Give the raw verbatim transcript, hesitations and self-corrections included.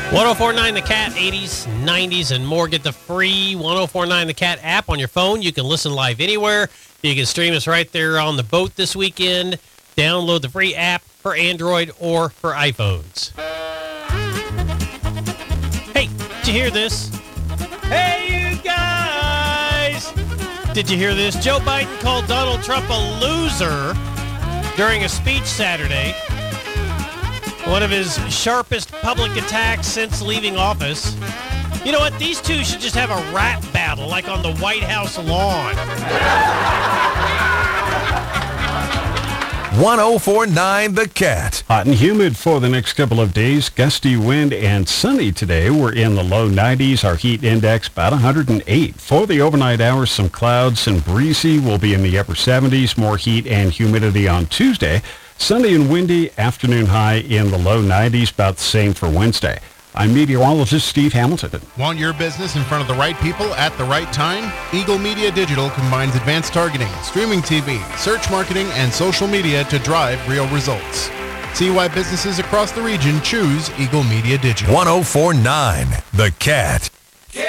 one oh four point nine The Cat, eighties, nineties, and more. Get the free one oh four point nine The Cat app on your phone. You can listen live anywhere. You can stream us right there on the boat this weekend. Download the free app for Android or for iPhones. Hey, did you hear this? Hey, you guys! Did you hear this? Joe Biden called Donald Trump a loser during a speech Saturday. One of his sharpest public attacks since leaving office. You know what? These two should just have a rap battle like on the White House lawn. one oh four point nine The Cat. Hot and humid for the next couple of days. Gusty wind and sunny today. We're in the low nineties. Our heat index about one hundred eight. For the overnight hours, some clouds and breezy. We'll be in the upper seventies. More heat and humidity on Tuesday. Sunny and windy. Afternoon high in the low nineties. About the same for Wednesday. I'm meteorologist Steve Hamilton. Want your business in front of the right people at the right time? Eagle Media Digital combines advanced targeting, streaming T V, search marketing, and social media to drive real results. See why businesses across the region choose Eagle Media Digital. one oh four point nine The Cat.